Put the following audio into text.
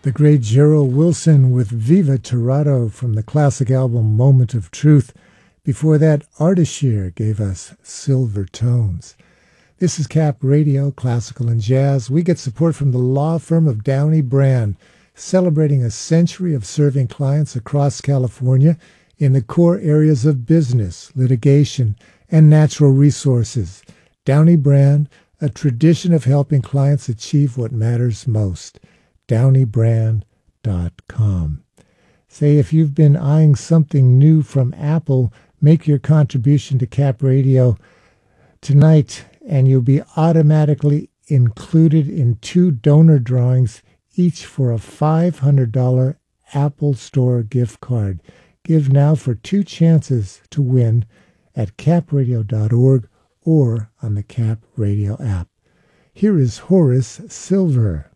The great Gerald Wilson with Viva Torado from the classic album Moment of Truth. Before that, Ardashir gave us Silver Tones. This is Cap Radio, Classical and Jazz. We get support from the law firm of Downey Brand, celebrating a century of serving clients across California in the core areas of business, litigation, and natural resources. Downey Brand, a tradition of helping clients achieve what matters most. DowneyBrand.com. Say, if you've been eyeing something new from Apple, make your contribution to Cap Radio tonight, and you'll be automatically included in 2 donor drawings, each for a $500 Apple Store gift card. Give now for 2 chances to win at capradio.org or on the Cap Radio app. Here is Horace Silver.